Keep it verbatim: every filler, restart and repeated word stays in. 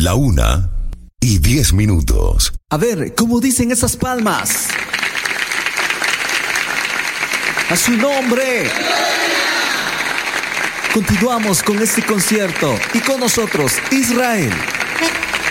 La una y diez minutos. A ver, ¿cómo dicen esas palmas? ¡A su nombre! Continuamos con este concierto y con nosotros, Israel.